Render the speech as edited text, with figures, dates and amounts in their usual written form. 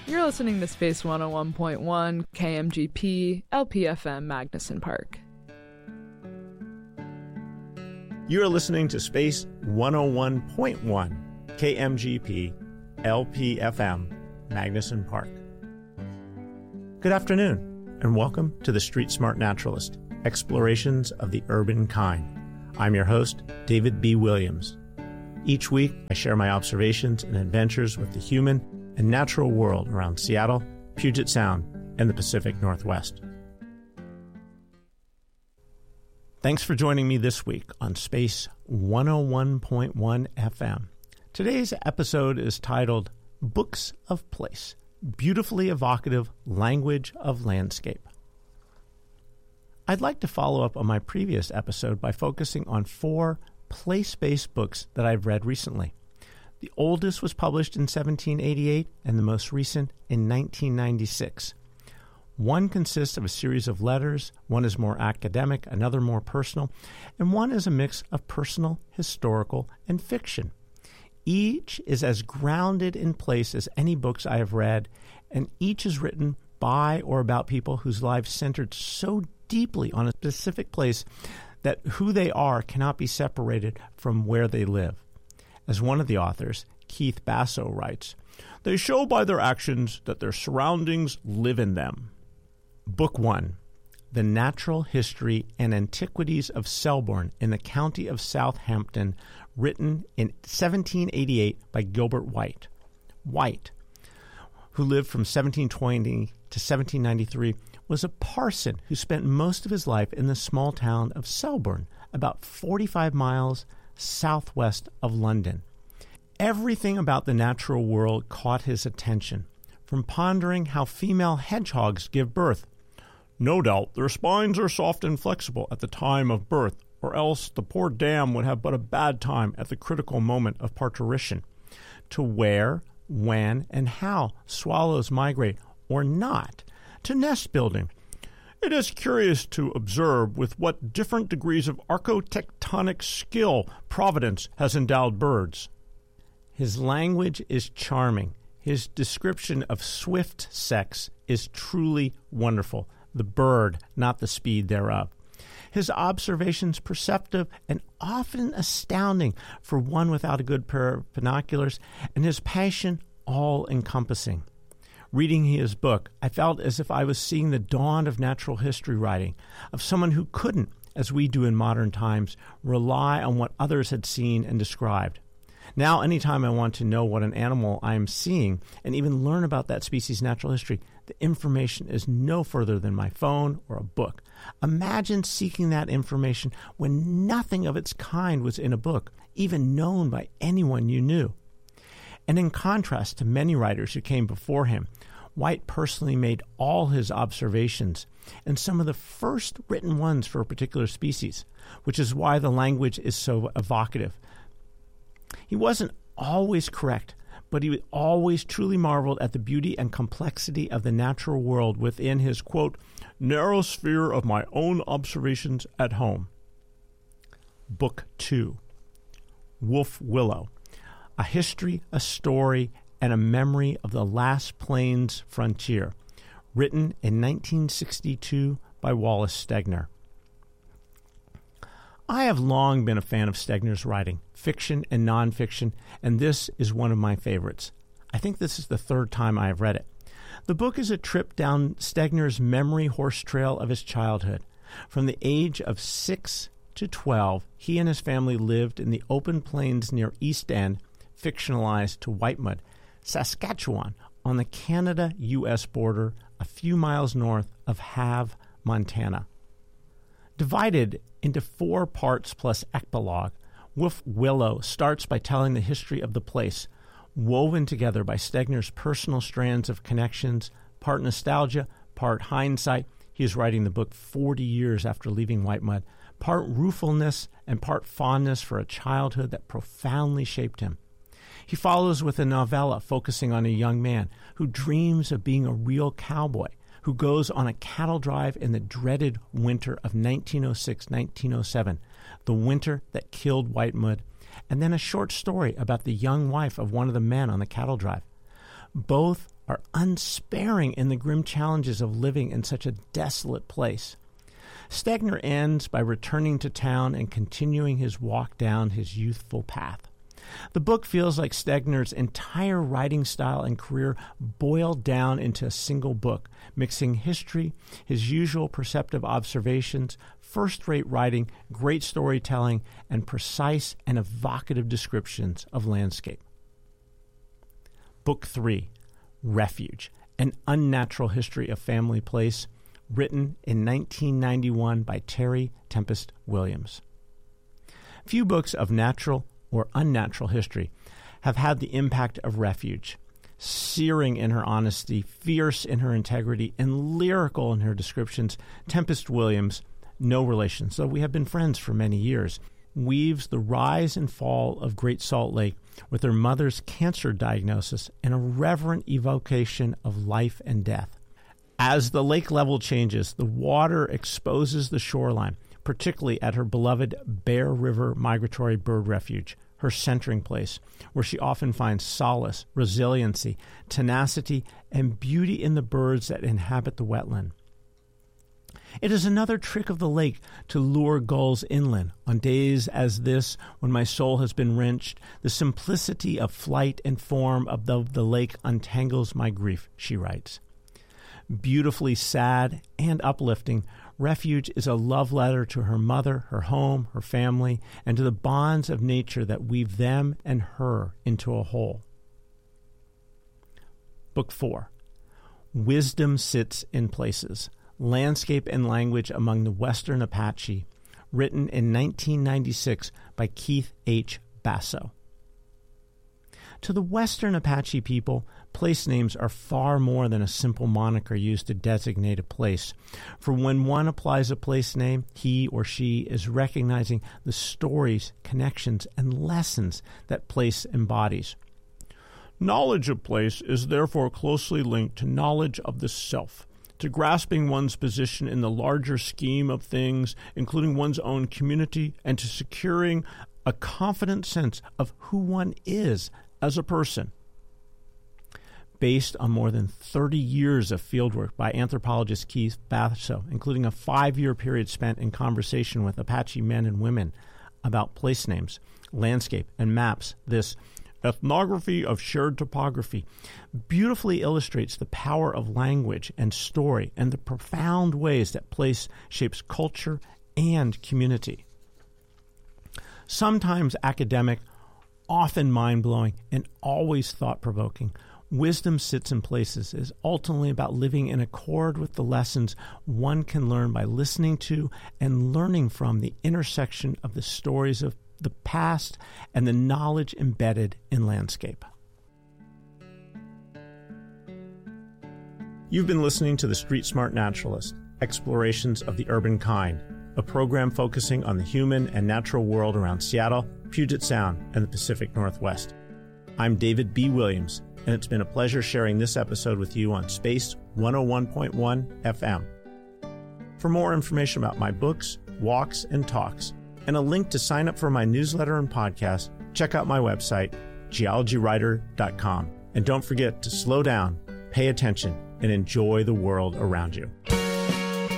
You're listening to Space 101.1 KMGP LPFM Magnuson Park. You are listening to Space 101.1 KMGP LPFM Magnuson Park. Good afternoon, and welcome to the Street Smart Naturalist, Explorations of the Urban Kind. I'm your host, David B. Williams. Each week, I share my observations and adventures with the human and natural world around Seattle, Puget Sound, and the Pacific Northwest. Thanks for joining me this week on Space 101.1 FM. Today's episode is titled Books of Place, Beautifully Evocative Language of Landscape. I'd like to follow up on my previous episode by focusing on 4 place-based books that I've read recently. The oldest was published in 1788 and the most recent in 1996. One consists of a series of letters, one is more academic, another more personal, and one is a mix of personal, historical, and fiction. Each is as grounded in place as any books I have read, and each is written by or about people whose lives centered so deeply on a specific place that who they are cannot be separated from where they live. As one of the authors, Keith Basso, writes, "They show by their actions that their surroundings live in them." Book 1, The Natural History and Antiquities of Selborne in the County of Southampton, written in 1788 by Gilbert White. White, who lived from 1720 to 1793, was a parson who spent most of his life in the small town of Selborne, about 45 miles southwest of London. Everything about the natural world caught his attention, from pondering how female hedgehogs give birth. No doubt their spines are soft and flexible at the time of birth, or else the poor dam would have but a bad time at the critical moment of parturition. To where, when, and how swallows migrate, or not. To nest building. It is curious to observe with what different degrees of architectonic skill Providence has endowed birds. His language is charming. His description of swift sex is truly wonderful. The bird, not the speed thereof. His observations perceptive and often astounding for one without a good pair of binoculars, and his passion all-encompassing. Reading his book, I felt as if I was seeing the dawn of natural history writing, of someone who couldn't, as we do in modern times, rely on what others had seen and described. Now, anytime I want to know what an animal I am seeing and even learn about that species' natural history, the information is no further than my phone or a book. Imagine seeking that information when nothing of its kind was in a book, even known by anyone you knew. And in contrast to many writers who came before him, White personally made all his observations, and some of the first written ones for a particular species, which is why the language is so evocative. He wasn't always correct, but he always truly marveled at the beauty and complexity of the natural world within his, quote, narrow sphere of my own observations at home. Book 2, Wolf Willow. A history, a story, and a memory of the Last Plains frontier, written in 1962 by Wallace Stegner. I have long been a fan of Stegner's writing, fiction and nonfiction, and this is one of my favorites. I think this is the 3rd time I have read it. The book is a trip down Stegner's memory horse trail of his childhood. From the age of 6 to 12, he and his family lived in the open plains near East End, fictionalized to Whitemud, Saskatchewan, on the Canada-U.S. border a few miles north of Havre, Montana. Divided into 4 parts plus epilogue, Wolf Willow starts by telling the history of the place, woven together by Stegner's personal strands of connections, part nostalgia, part hindsight. He is writing the book 40 years after leaving Whitemud, part ruefulness and part fondness for a childhood that profoundly shaped him. He follows with a novella focusing on a young man who dreams of being a real cowboy, who goes on a cattle drive in the dreaded winter of 1906-1907, the winter that killed Whitemud, and then a short story about the young wife of one of the men on the cattle drive. Both are unsparing in the grim challenges of living in such a desolate place. Stegner ends by returning to town and continuing his walk down his youthful path. The book feels like Stegner's entire writing style and career boiled down into a single book, mixing history, his usual perceptive observations, first-rate writing, great storytelling, and precise and evocative descriptions of landscape. Book 3, Refuge, An Unnatural History of Family Place, written in 1991 by Terry Tempest Williams. Few books of natural or unnatural history have had the impact of Refuge. Searing in her honesty, fierce in her integrity, and lyrical in her descriptions, Tempest Williams, no relation, so we have been friends for many years, weaves the rise and fall of Great Salt Lake with her mother's cancer diagnosis and a reverent evocation of life and death. As the lake level changes, the water exposes the shoreline, particularly at her beloved Bear River Migratory Bird Refuge, her centering place, where she often finds solace, resiliency, tenacity, and beauty in the birds that inhabit the wetland. It is another trick of the lake to lure gulls inland. On days as this, when my soul has been wrenched, the simplicity of flight and form of the lake untangles my grief, she writes. Beautifully sad and uplifting, Refuge is a love letter to her mother, her home, her family, and to the bonds of nature that weave them and her into a whole. Book 4, Wisdom Sits in Places, Landscape and Language Among the Western Apache, written in 1996 by Keith H. Basso. To the Western Apache people, place names are far more than a simple moniker used to designate a place. For when one applies a place name, he or she is recognizing the stories, connections, and lessons that place embodies. Knowledge of place is therefore closely linked to knowledge of the self, to grasping one's position in the larger scheme of things, including one's own community, and to securing a confident sense of who one is as a person. Based on more than 30 years of fieldwork by anthropologist Keith Basso, including a 5-year period spent in conversation with Apache men and women about place names, landscape, and maps, this ethnography of shared topography beautifully illustrates the power of language and story and the profound ways that place shapes culture and community. Sometimes academic, often mind-blowing, and always thought-provoking, Wisdom Sits in Places is ultimately about living in accord with the lessons one can learn by listening to and learning from the intersection of the stories of the past and the knowledge embedded in landscape. You've been listening to The Street Smart Naturalist, Explorations of the Urban Kind, a program focusing on the human and natural world around Seattle, Puget Sound, and the Pacific Northwest. I'm David B. Williams, and it's been a pleasure sharing this episode with you on Space 101.1 FM. For more information about my books, walks, and talks, and a link to sign up for my newsletter and podcast, check out my website, geologywriter.com. And don't forget to slow down, pay attention, and enjoy the world around you.